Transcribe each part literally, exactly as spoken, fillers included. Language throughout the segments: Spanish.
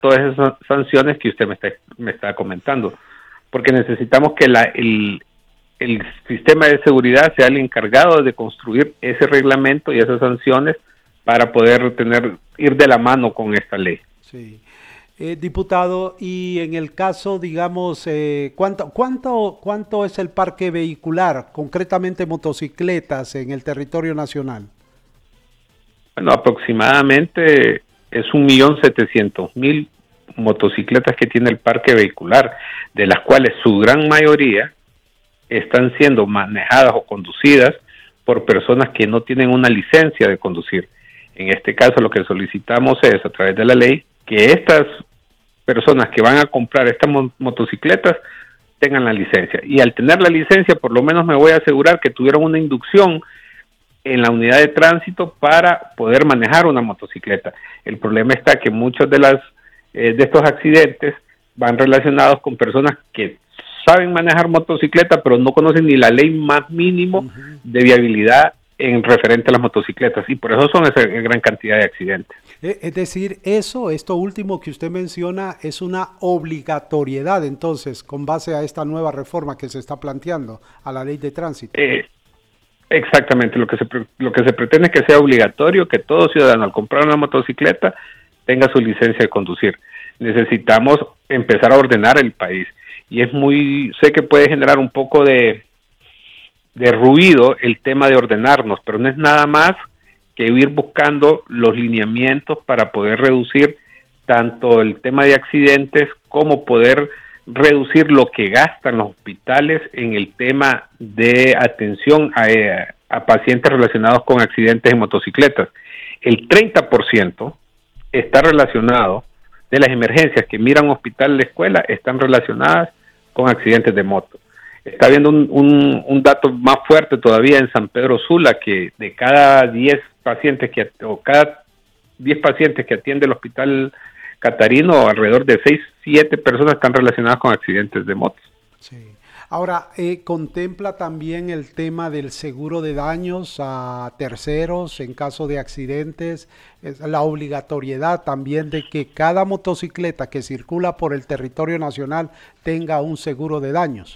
todas esas sanciones que usted me está, me está comentando, porque necesitamos que la, el, el sistema de seguridad sea el encargado de construir ese reglamento y esas sanciones para poder tener ir de la mano con esta ley. Sí. Eh, diputado, y en el caso, digamos, eh, ¿cuánto, cuánto, ¿cuánto es el parque vehicular, concretamente motocicletas, en el territorio nacional? Bueno, aproximadamente es un millón setecientos mil motocicletas que tiene el parque vehicular, de las cuales su gran mayoría están siendo manejadas o conducidas por personas que no tienen una licencia de conducir. En este caso, lo que solicitamos es, a través de la ley, que estas personas que van a comprar estas mo- motocicletas tengan la licencia. Y al tener la licencia, por lo menos me voy a asegurar que tuvieron una inducción en la unidad de tránsito para poder manejar una motocicleta. El problema está que muchos de las eh, de estos accidentes van relacionados con personas que saben manejar motocicleta, pero no conocen ni la ley más mínimo uh-huh. de viabilidad en referente a las motocicletas, y por eso son esa gran cantidad de accidentes. Es decir, eso, esto último que usted menciona, es una obligatoriedad, entonces, con base a esta nueva reforma que se está planteando a la ley de tránsito. Eh, exactamente, lo que se lo que se pretende es que sea obligatorio que todo ciudadano al comprar una motocicleta tenga su licencia de conducir. Necesitamos empezar a ordenar el país, y es muy, sé que puede generar un poco de de ruido el tema de ordenarnos, pero no es nada más que ir buscando los lineamientos para poder reducir tanto el tema de accidentes como poder reducir lo que gastan los hospitales en el tema de atención a, a pacientes relacionados con accidentes en motocicletas. El treinta por ciento está relacionado de las emergencias que miran hospital de escuela, están relacionadas con accidentes de moto. Está habiendo un, un, un dato más fuerte todavía en San Pedro Sula, que de cada diez pacientes que o cada diez pacientes que atiende el hospital Catarino, alrededor de seis, siete personas están relacionadas con accidentes de motos. Sí. Ahora, eh, ¿contempla también el tema del seguro de daños a terceros en caso de accidentes? Es la obligatoriedad también de que cada motocicleta que circula por el territorio nacional tenga un seguro de daños.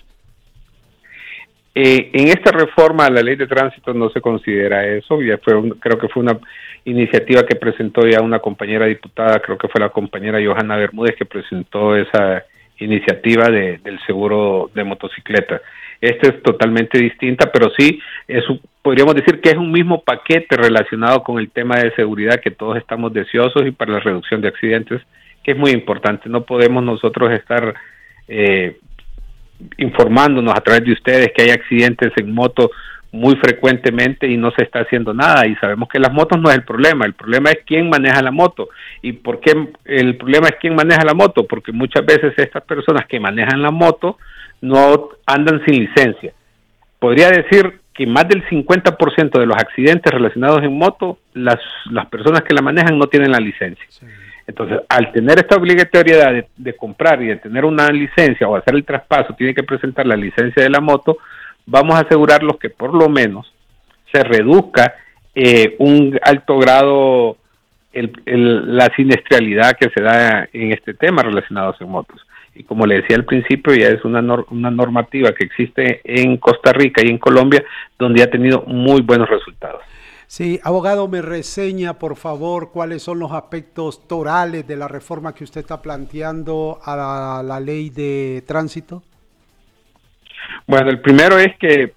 Eh, en esta reforma a la ley de tránsito no se considera eso, ya fue un, creo que fue una iniciativa que presentó ya una compañera diputada, creo que fue la compañera Johanna Bermúdez que presentó esa iniciativa de, del seguro de motocicleta. Esta es totalmente distinta, pero sí, es, podríamos decir que es un mismo paquete relacionado con el tema de seguridad que todos estamos deseosos y para la reducción de accidentes, que es muy importante. No podemos nosotros estar eh, informándonos a través de ustedes que hay accidentes en moto muy frecuentemente y no se está haciendo nada, y sabemos que las motos no es el problema, el problema es quién maneja la moto. ¿Y por qué el problema es quién maneja la moto? Porque muchas veces estas personas que manejan la moto no andan sin licencia. Podría decir que más del cincuenta por ciento de los accidentes relacionados en moto, las, las personas que la manejan no tienen la licencia. Sí. Entonces, al tener esta obligatoriedad de, de comprar y de tener una licencia o hacer el traspaso, tiene que presentar la licencia de la moto, vamos a asegurarlos que por lo menos se reduzca eh, un alto grado el, el, la siniestralidad que se da en este tema relacionados en motos. Y como le decía al principio, ya es una, nor- una normativa que existe en Costa Rica y en Colombia, donde ha tenido muy buenos resultados. Sí, abogado, me reseña, por favor, cuáles son los aspectos torales de la reforma que usted está planteando a la, la ley de tránsito. Bueno, el primero es que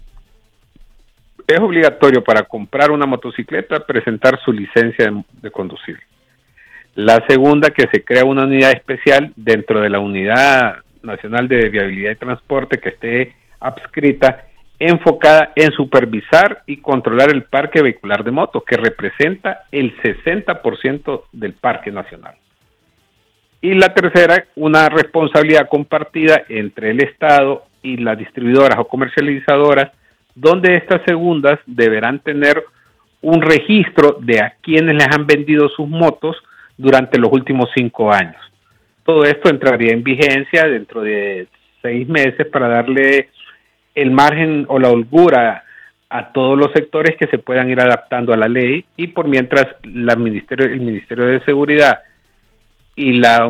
es obligatorio para comprar una motocicleta presentar su licencia de, de conducir. La segunda, que se crea una unidad especial dentro de la Unidad Nacional de Viabilidad y Transporte que esté adscrita, enfocada en supervisar y controlar el parque vehicular de motos, que representa el sesenta por ciento del parque nacional. Y la tercera, una responsabilidad compartida entre el Estado y las distribuidoras o comercializadoras, donde estas segundas deberán tener un registro de a quienes les han vendido sus motos durante los últimos cinco años. Todo esto entraría en vigencia dentro de seis meses para darle el margen o la holgura a todos los sectores que se puedan ir adaptando a la ley, y por mientras la ministerio, el Ministerio de Seguridad y la